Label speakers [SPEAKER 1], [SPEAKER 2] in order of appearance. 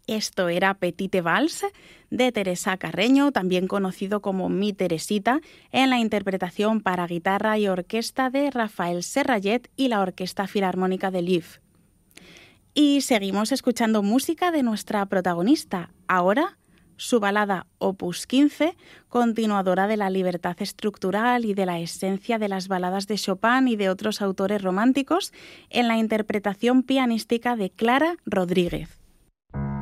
[SPEAKER 1] Esto era Petite Valse de Teresa Carreño, también conocido como Mi Teresita, en la interpretación para guitarra y orquesta de Rafael Serrallet y la Orquesta Filarmónica de Lviv. Y seguimos escuchando música de nuestra protagonista, ahora su balada Opus 15, continuadora de la libertad estructural y de la esencia de las baladas de Chopin y de otros autores románticos, en la interpretación pianística de Clara Rodríguez.